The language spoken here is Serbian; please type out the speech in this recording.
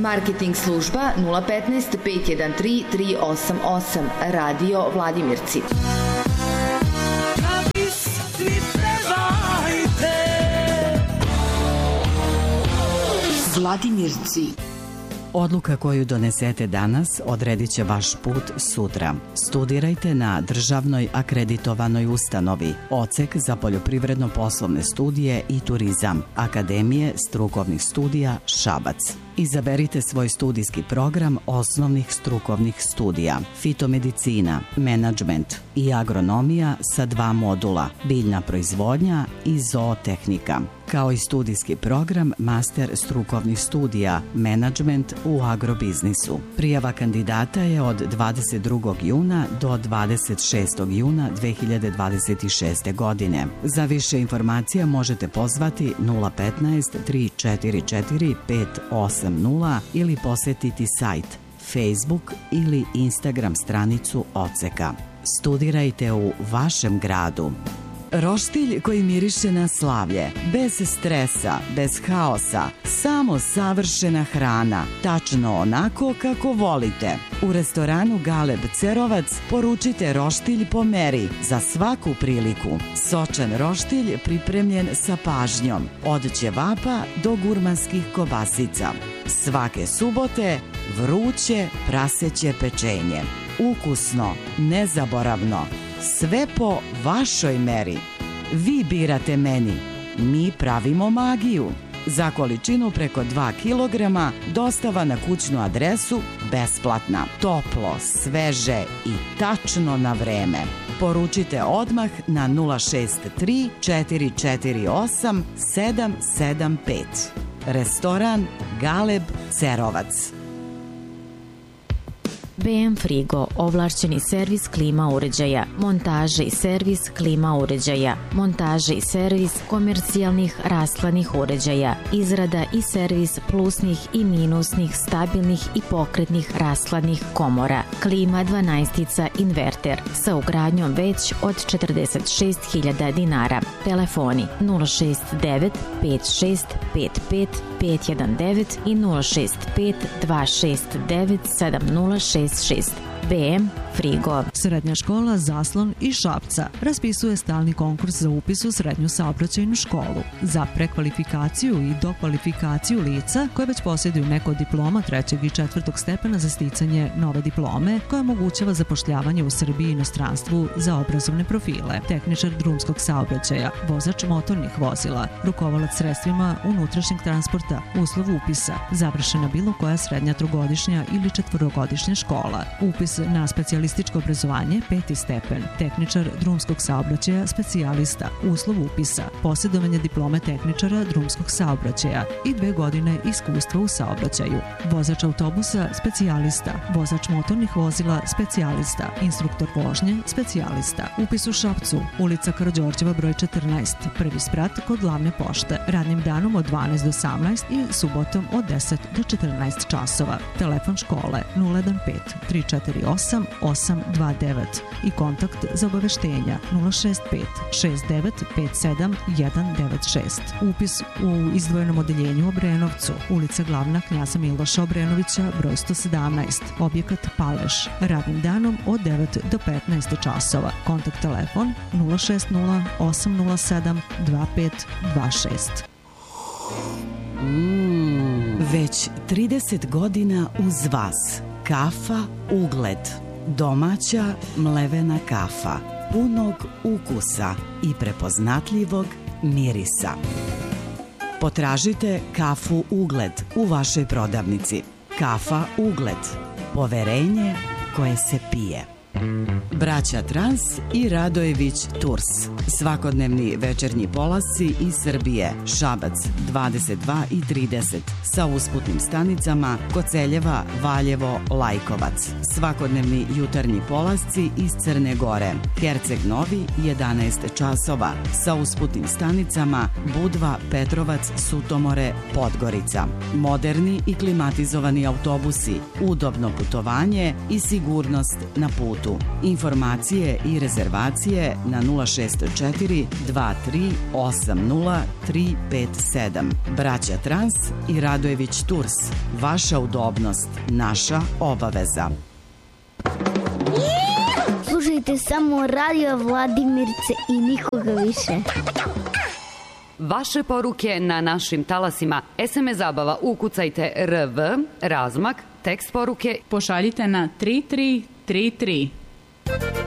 Marketing služba 015 513 388. Radio Vladimirci. Vladimirci. Odluka koju donesete danas odredit će vaš put sutra. Studirajte na državnoj akreditovanoj ustanovi, Odsek za poljoprivredno-poslovne studije i turizam, Akademije strukovnih studija Šabac. Izaberite svoj studijski program osnovnih strukovnih studija, fitomedicina, menadžment i agronomija sa 2 modula, biljna proizvodnja i zootehnika, kao i studijski program master strukovnih studija, menadžment u agrobiznisu. Prijava kandidata je od 22. juna do 26. juna 2026. godine. Za više informacija možete pozvati 015 344 580 ili posetiti sajt, Facebook ili Instagram stranicu Odseka. Studirajte u vašem gradu. Roštilj koji miriše na slavlje, bez stresa, bez haosa, samo savršena hrana, tačno onako kako volite. U restoranu Galeb Cerovac poručite roštilj po meri za svaku priliku. Sočan roštilj pripremljen sa pažnjom, od ćevapa do gurmanskih kobasica. Svake subote vruće praseće pečenje. Ukusno, nezaboravno. Sve po vašoj meri. Vi birate meni, mi pravimo magiju. Za količinu preko 2 kilograma dostava na kućnu adresu besplatna. Toplo, sveže i tačno na vreme. Poručite odmah na 063 448 775. Restoran Galeb Cerovac. BM Frigo, ovlašćeni servis klima uređaja, montaže i servis klima uređaja, montaže i servis komercijalnih rastlanih uređaja, izrada i servis plusnih i minusnih, stabilnih i pokretnih rastlanih komora, klima 12 inverter sa ugradnjom već od 46.000 dinara. Telefoni 069 56 55 519 i 065 269 7066. BM Frigo. Srednja škola Zaslon iz Šapca raspisuje stalni konkurs za upis u srednju saobraćajnu školu za prekvalifikaciju i dokvalifikaciju lica koje već posjeduju neko od diploma 3. i 4. stepena za sticanje nove diplome koja omogućava zapošljavanje u Srbiji i inostranstvu za obrazovne profile, tehničar drumskog saobraćaja, vozač motornih vozila, rukovalac sredstvima unutrašnjeg transporta, uslov upisa, završena bilo koja srednja trogodišnja ili četvorogodišnja škola, upis na specijalističko obrazovanje 5. stepen, tehničar drumskog saobraćaja specijalista, uslov upisa, posjedovanje diplome tehničara drumskog saobraćaja i 2 godine iskustva u saobraćaju, vozač autobusa specijalista, vozač motornih vozila specijalista, instruktor vožnje specijalista, upis u Šapcu, ulica Karađorđeva broj 14, prvi sprat kod glavne pošte, radnim danom od 12 do 18 i subotom od 10 do 14 časova. Telefon škole 015 348 829 i kontakt za obaveštenja 065 69 57 196. Upis u izdvojenom odeljenju u Obrenovcu, ulica Glavna Knjaza Miloša Obrenovića broj 117, objekat Paleš, radnim danom od 9 do 15 časova. Kontakt telefon 060 807 2526. Već 30 godina uz vas. Kafa Ugled. Domaća mlevena kafa, punog ukusa i prepoznatljivog mirisa. Potražite kafu Ugled u vašoj prodavnici. Kafa Ugled. Poverenje koje se pije. Braća Trans i Radojević Tours. Svakodnevni večernji polasci iz Srbije. Šabac 22 i 30 sa usputnim stanicama Koceljeva, Valjevo, Lajkovac. Svakodnevni jutarnji polasci iz Crne Gore. Herceg Novi 11 časova sa usputnim stanicama Budva, Petrovac, Sutomore, Podgorica. Moderni i klimatizovani autobusi, udobno putovanje i sigurnost na putu. minutu. Informacije i rezervacije na 064 23 80 357. Braća Trans i Radojević Tours. Vaša udobnost, naša obaveza. Slušajte samo Radio Vladimirce i nikoga više. Vaše poruke na našim talasima. SMS zabava ukucajte RV, razmak, tekst poruke. Pošaljite na 3333.